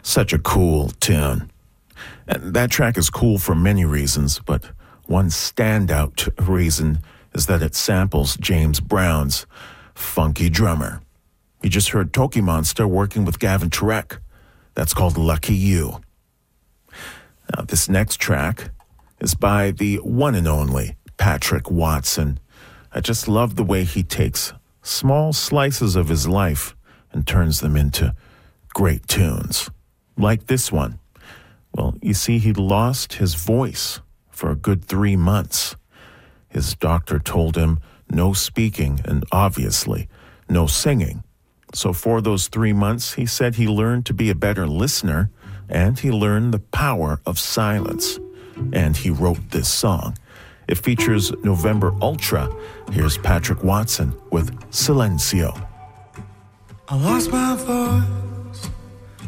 Such a cool tune. And that track is cool for many reasons, but one standout reason is that it samples James Brown's Funky Drummer. You just heard Toki Monster working with Gavin Turek. That's called Lucky You. Now, this next track is by the one and only Patrick Watson. I just love the way he takes small slices of his life and turns them into great tunes. Like this one. Well, you see, he lost his voice for a good 3 months. His doctor told him no speaking and obviously no singing. So for those 3 months, he said he learned to be a better listener and he learned the power of silence. And he wrote this song. It features November Ultra. Here's Patrick Watson with Silencio. I lost my voice